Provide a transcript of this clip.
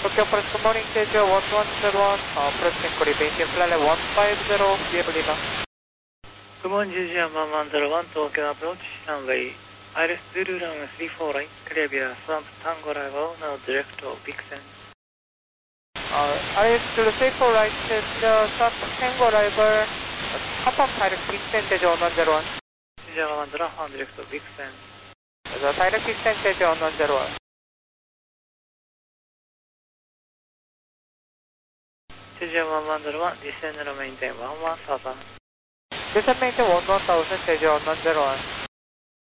Okay, approach, good morning, Jeju 1101, approach inquiry, maintain flight 150, be able now. Good morning, Jeju 1101, Tokyo approach, runway Iris Zulu, runway 34 right, clear via Swamp Tango arrival, now direct to Vixen. Iris Zulu 34 right, Swamp Tango arrival, top of direct Vixen, Jeju 1101. Jeju 1101, direct to Vixen. Direct Vixen, Jeju 1101. Jeju 1101, descend and maintain 11,000. Descend maintain 11,000, Jeju 1101.